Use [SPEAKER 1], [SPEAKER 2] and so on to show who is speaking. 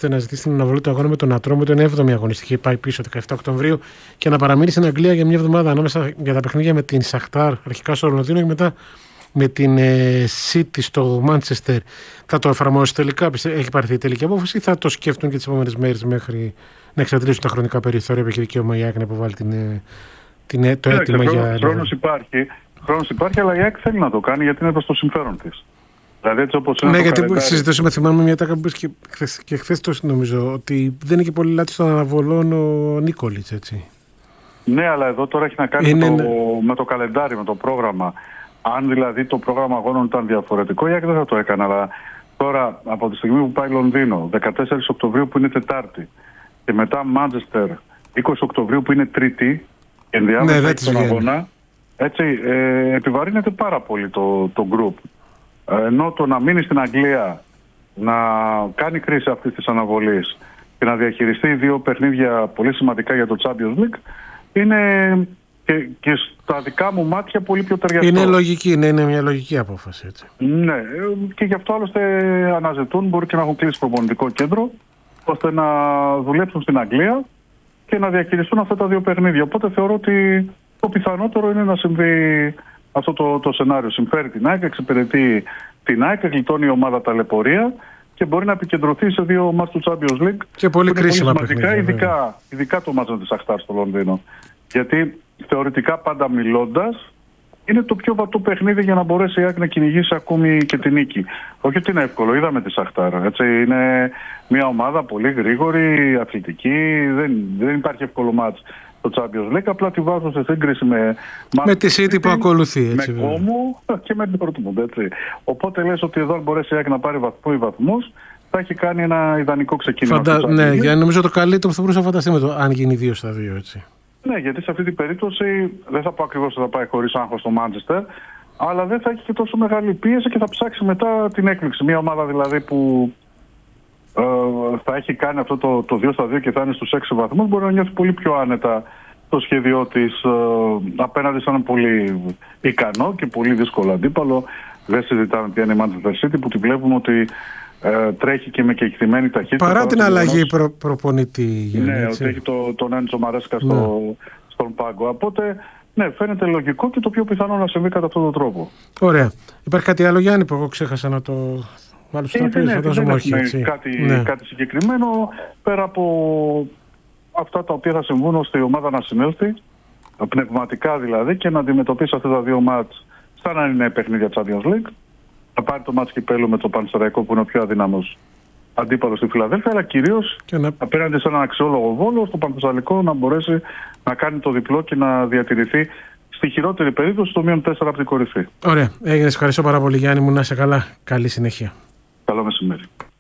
[SPEAKER 1] Manchester να ζητήσει την αναβολή του αγώνα με τον Ατρόμητο. Είναι 7η αγωνιστική, πάει πίσω 17 Οκτωβρίου και να παραμείνει στην Αγγλία για μια εβδομάδα ανάμεσα για τα παιχνίδια με την Σαχτάρ, αρχικά στο Λονδίνο και μετά με την City στο Manchester. Θα το εφαρμόσει τελικά, έχει πάρθει η τελική απόφαση, ή θα το σκέφτουν και τις επόμενες μέρες μέχρι να εξαντλήσουν τα χρονικά περιθώρια που έχει δικαίωμα η ΑΕΚ να υποβάλει το αίτημα για.
[SPEAKER 2] Χρόνος υπάρχει, αλλά η ΑΕΚ θέλει να το κάνει γιατί είναι προς το συμφέρον της. Δηλαδή, έτσι όπως είναι.
[SPEAKER 1] Ναι, γιατί συζητούσαμε, θυμάμαι μια τάκα που είπες και χθες το νομίζω, ότι δεν είναι και πολύ λάθος των αναβολών ο Νίκολιτς, έτσι.
[SPEAKER 2] Ναι, αλλά εδώ τώρα έχει να κάνει με το καλεντάρι, με το πρόγραμμα. Αν δηλαδή το πρόγραμμα αγώνων ήταν διαφορετικό, η ΑΕΚ δεν θα το έκανε. Αλλά τώρα, από τη στιγμή που πάει Λονδίνο, 14 Οκτωβρίου που είναι Τετάρτη, και μετά Μάντσεστερ, 20 Οκτωβρίου που είναι Τρίτη, ενδιάμεσα στον αγώνα, έτσι επιβαρύνεται πάρα πολύ το group. Ενώ το να μείνει στην Αγγλία, να κάνει κρίση αυτής της αναβολής και να διαχειριστεί δύο παιχνίδια πολύ σημαντικά για το Champions League, είναι και στα δικά μου μάτια πολύ πιο ταιριαστό.
[SPEAKER 1] Είναι λογική, είναι μια λογική απόφαση, έτσι.
[SPEAKER 2] Ναι, και γι' αυτό άλλωστε αναζητούν, μπορεί και να έχουν κλείσει προπονητικό κέντρο, ώστε να δουλέψουν στην Αγγλία και να διαχειριστούν αυτά τα δύο παιχνίδια. Οπότε θεωρώ ότι το πιθανότερο είναι να συμβεί αυτό το σενάριο. Συμφέρει την ΑΕΚ, εξυπηρετεί την ΑΕΚ, γλιτώνει η ομάδα ταλαιπωρία και μπορεί να επικεντρωθεί σε δύο μάτς του Champions League.
[SPEAKER 1] Και πολύ κρίσιμα παιχνίδια.
[SPEAKER 2] Ειδικά το μάτς με τη Σαχτάρ στο Λονδίνο. Γιατί θεωρητικά, πάντα μιλώντας, είναι το πιο βατό παιχνίδι για να μπορέσει η ΑΕΚ να κυνηγήσει ακόμη και την νίκη. Όχι ότι είναι εύκολο, είδαμε τη Σαχτάρ. Είναι μια ομάδα πολύ γρήγορη, αθλητική, δεν υπάρχει εύκολο μάτς το Champions League, απλά τη βάζω σε σύγκριση με
[SPEAKER 1] τη City που ακολουθεί.
[SPEAKER 2] Έτσι, με Κόμου και με την Dortmund, έτσι. Οπότε λες ότι εδώ αν μπορέσει η ΑΕΚ να πάρει βαθμούς, θα έχει κάνει ένα ιδανικό ξεκίνημα.
[SPEAKER 1] Ναι, για νομίζω το καλύτερο θα μπορούσα να φανταστεί αν γίνει 2-2, έτσι.
[SPEAKER 2] Ναι, γιατί σε αυτή την περίπτωση δεν θα πω ακριβώς ότι θα πάει χωρίς άγχος στο Manchester, αλλά δεν θα έχει και τόσο μεγάλη πίεση και θα ψάξει μετά την έκπληξη. Μια ομάδα δηλαδή που θα έχει κάνει αυτό το 2-2 και θα είναι στους 6 βαθμούς, μπορεί να νιώθει πολύ πιο άνετα το σχέδιό της απέναντι σε έναν πολύ ικανό και πολύ δύσκολο αντίπαλο. Δεν συζητάμε ποια είναι η Manchester City, που τη βλέπουμε ότι τρέχει και με κεκτημένη ταχύτητα.
[SPEAKER 1] Παρά την αλλαγή προπονητή.
[SPEAKER 2] Ναι, ότι έχει τον Έντσο Μαρέσκα στον πάγκο. Οπότε, ναι, φαίνεται λογικό και το πιο πιθανό να συμβεί κατά αυτόν τον τρόπο.
[SPEAKER 1] Ωραία. Υπάρχει κάτι άλλο, Γιάννη, που εγώ ξέχασα να το βάλω στο τραπέζι?
[SPEAKER 2] Φαντάζομαι όχι. Κάτι συγκεκριμένο, πέρα από αυτά τα οποία θα συμβούν ώστε η ομάδα να συνέλθει, πνευματικά δηλαδή, και να αντιμετωπίσει αυτά τα δύο μάτς σαν να είναι παιχνίδια Champions League. Θα πάρει το μάτς κυπέλλου με το Πανσεραϊκό, που είναι ο πιο αδύναμος αντίπαλος στη Φιλαδέλφια, αλλά κυρίως απέναντι σε έναν αξιόλογο Βόλο, στο Πανθεσσαλικό, να μπορέσει να κάνει το διπλό και να διατηρηθεί στη χειρότερη περίπτωση στο -4 από την κορυφή.
[SPEAKER 1] Ωραία. Έγινε. Ευχαριστώ πάρα πολύ, Γιάννη μου. Να είσαι καλά. Καλή συνέχεια.
[SPEAKER 2] Καλό μεσημέρι.